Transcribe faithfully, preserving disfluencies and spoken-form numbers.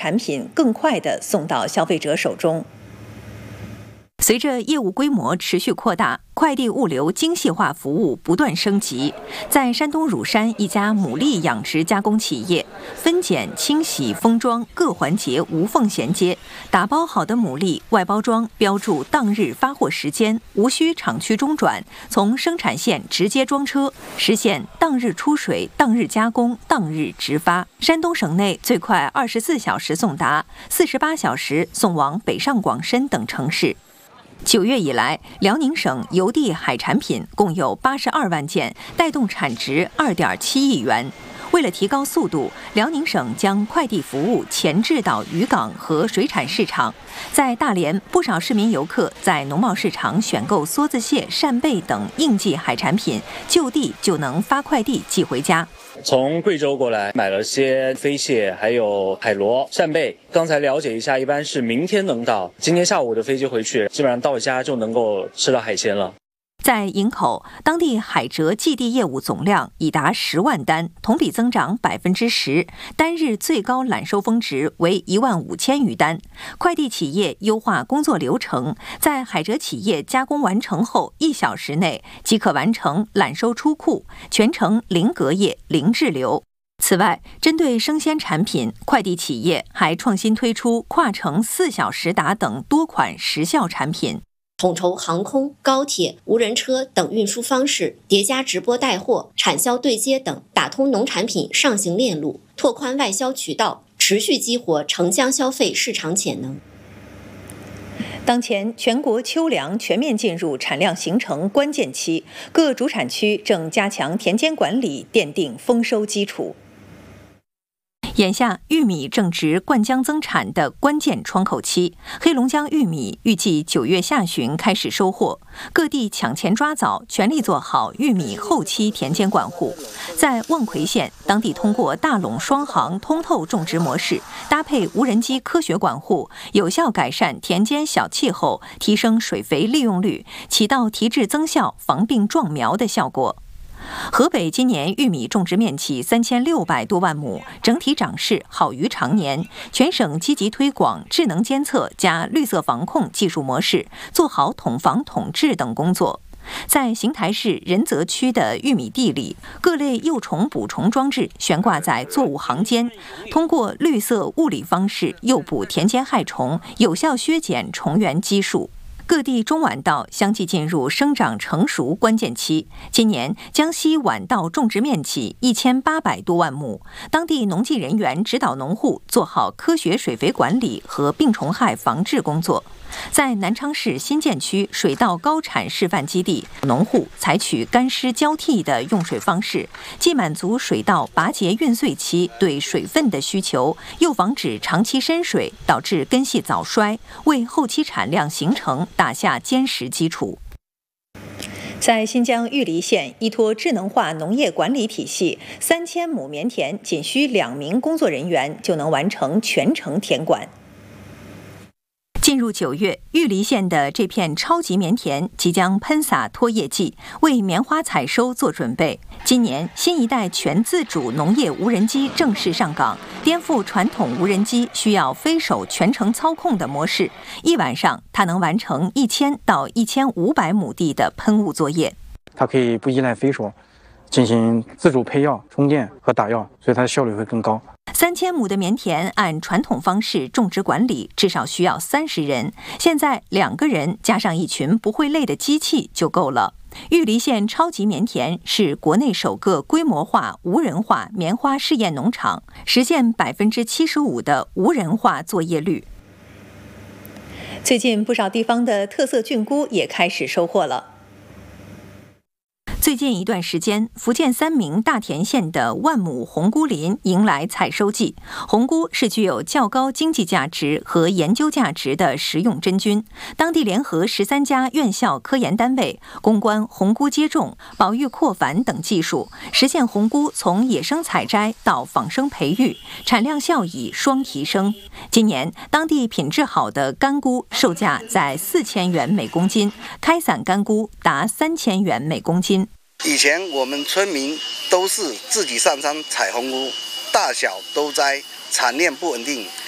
产品更快地送到消费者手中。随着业务规模持续扩大，快递物流精细化服务不断升级。在山东乳山一家牡蛎养殖加工企业，分拣、清洗、封装各环节无缝衔接，打包好的牡蛎外包装标注当日发货时间，无需厂区中转，从生产线直接装车，实现当日出水、当日加工、当日直发。山东省内最快二十四小时送达，四十八小时送往北上广深等城市。九月以来，辽宁省邮递海产品共有八十二万件，带动产值二点七亿元。为了提高速度，辽宁省将快递服务前置到渔港和水产市场。在大连，不少市民游客在农贸市场选购梭子蟹、扇贝等应季海产品，就地就能发快递寄回家。 从贵州过来买了些飞蟹，还有海螺、扇贝。刚才了解一下，一般是明天能到，今天下午的飞机回去，基本上到家就能够吃到海鲜了。 在营口，当地海蜇寄递业务总量已达十万单，同比增长百分之十，单日最高揽收峰值为一万五千余单。快递企业优化工作流程，在海蜇企业加工完成后一小时内即可完成揽收出库，全程零隔夜、零滞留。此外，针对生鲜产品，快递企业还创新推出跨城四小时达等多款时效产品。 统筹航空、高铁、无人车等运输方式，叠加直播带货、产销对接等，打通农产品上行链路，拓宽外销渠道，持续激活城乡消费市场潜能。 当前，全国秋粮全面进入产量形成关键期，各主产区正加强田间管理，奠定丰收基础。眼下，玉米正值灌浆增产的关键窗口期，黑龙江玉米预计九月下旬开始收获。各地抢前抓早，全力做好玉米后期田间管护。在望奎县，当地通过大垄双行通透种植模式，搭配无人机科学管护，有效改善田间小气候，提升水肥利用率，起到提质增效、防病壮苗的效果。河北今年玉米种植面积三千六百多万亩，整体长势好于常年。全省积极推广智能监测加绿色防控技术模式，做好统防统治等工作。在邢台市仁泽区的玉米地里，各类幼虫捕虫装置悬挂在作物行间，通过绿色物理方式诱捕田间害虫，有效削减虫源基数。各地中晚稻相继进入生长成熟关键期。今年江西晚稻种植面积一千八百多万亩，当地农技人员指导农户做好科学水肥管理和病虫害防治工作。在南昌市新建区水稻高产示范基地，农户采取干湿交替的用水方式，既满足水稻拔节孕穗期对水分的需求，又防止长期深水导致根系早衰，为后期产量形成打下坚实基础。在新疆玉梨县，依托智能化农业管理体系，三千亩棉田仅需两名工作人员就能完成全程田管。进入九月，玉梨县的这片超级棉田即将喷洒脱叶剂，为棉花采收做准备。今年，新一代全自主农业无人机正式上岗，颠覆传统无人机需要飞手全程操控的模式。一晚上，它能完成一千到一千五百亩地的喷雾作业。 它可以不依赖飞手，进行自主配药、充电和打药，所以它的效率会更高。 三千亩的棉田按传统方式种植管理，至少需要三十人。现在两个人加上一群不会累的机器就够了。玉梨县超级棉田是国内首个规模化无人化棉花试验农场，实现百分之七十五的无人化作业率。最近不少地方的特色菌菇也开始收获了。最近一段时间，福建三明大田县的万亩红菇林迎来采收季。红菇是具有较高经济价值和研究价值的食用真菌。当地联合十三家院校科研单位，攻关红菇接种、保育扩繁等技术，实现红菇从野生采摘到仿生培育，产量效益双提升。今年，当地品质好的干菇售价在四千元每公斤，开散干菇达三千元每公斤。 以前我们村民都是自己上山采红菇，大小都摘，产量不稳定，